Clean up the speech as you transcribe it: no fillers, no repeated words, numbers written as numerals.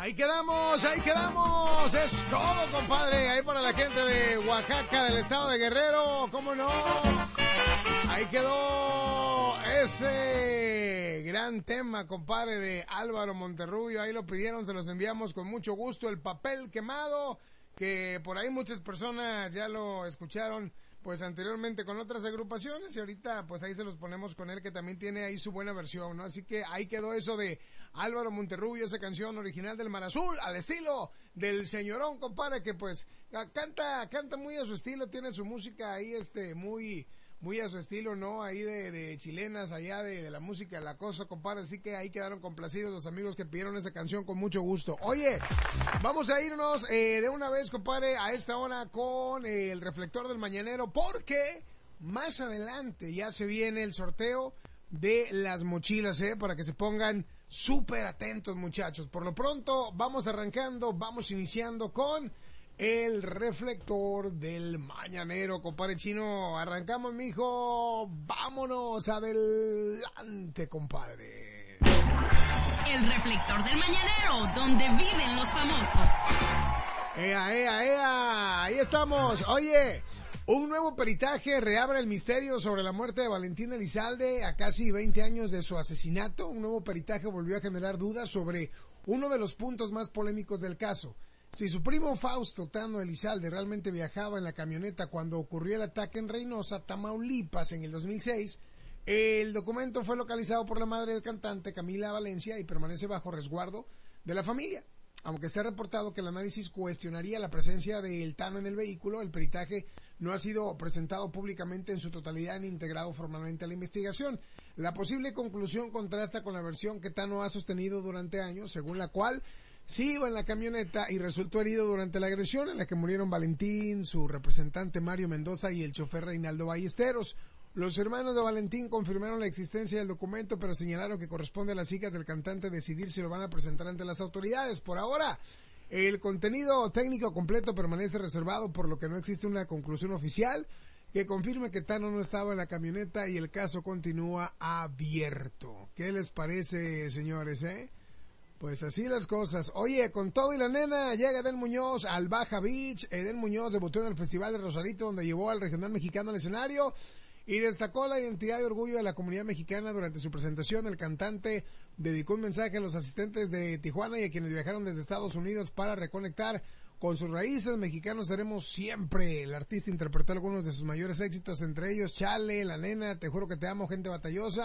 Ahí quedamos, es todo, compadre, ahí para la gente de Oaxaca, del estado de Guerrero, ¿cómo no? Ahí quedó ese gran tema, compadre, de Álvaro Monterrubio, ahí lo pidieron, se los enviamos con mucho gusto, El Papel Quemado, que por ahí muchas personas ya lo escucharon, pues anteriormente con otras agrupaciones, y ahorita pues ahí se los ponemos con él, que también tiene ahí su buena versión, ¿no? Así que ahí quedó eso de Álvaro Monterrubio, esa canción original del Mar Azul, al estilo del señorón, compadre, que pues canta muy a su estilo, tiene su música ahí muy a su estilo, ¿no? Ahí de chilenas, allá de la música, la cosa, compadre, así que ahí quedaron complacidos los amigos que pidieron esa canción con mucho gusto. Oye, vamos a irnos de una vez, compadre, a esta hora con el reflector del mañanero, porque más adelante ya se viene el sorteo de las mochilas, para que se pongan súper atentos, muchachos. Por lo pronto, vamos arrancando, vamos iniciando con el reflector del mañanero, compadre Chino. Arrancamos, mijo. Vámonos adelante, compadre. El reflector del mañanero, donde viven los famosos. ¡Ea! Ahí estamos. Oye, un nuevo peritaje reabre el misterio sobre la muerte de Valentín Elizalde a casi 20 años de su asesinato. Un nuevo peritaje volvió a generar dudas sobre uno de los puntos más polémicos del caso. Si su primo Fausto Tano Elizalde realmente viajaba en la camioneta cuando ocurrió el ataque en Reynosa, Tamaulipas, en el 2006, el documento fue localizado por la madre del cantante, Camila Valencia, y permanece bajo resguardo de la familia. Aunque se ha reportado que el análisis cuestionaría la presencia del Tano en el vehículo, el peritaje no ha sido presentado públicamente en su totalidad ni integrado formalmente a la investigación. La posible conclusión contrasta con la versión que Tano ha sostenido durante años, según la cual sí iba en la camioneta y resultó herido durante la agresión en la que murieron Valentín, su representante Mario Mendoza y el chofer Reinaldo Ballesteros. Los hermanos de Valentín confirmaron la existencia del documento, pero señalaron que corresponde a las hijas del cantante decidir si lo van a presentar ante las autoridades. Por ahora, el contenido técnico completo permanece reservado, por lo que no existe una conclusión oficial que confirme que Tano no estaba en la camioneta y el caso continúa abierto. ¿Qué les parece, señores, Pues así las cosas. Oye, con todo y la nena, llega Edén Muñoz al Baja Beach. Edén Muñoz debutó en el Festival de Rosarito, donde llevó al regional mexicano al escenario y destacó la identidad y orgullo de la comunidad mexicana. Durante su presentación, el cantante dedicó un mensaje a los asistentes de Tijuana y a quienes viajaron desde Estados Unidos para reconectar con sus raíces. Mexicanos seremos siempre. El artista interpretó algunos de sus mayores éxitos, entre ellos Chale, La Nena, Te juro que te amo, Gente batallosa,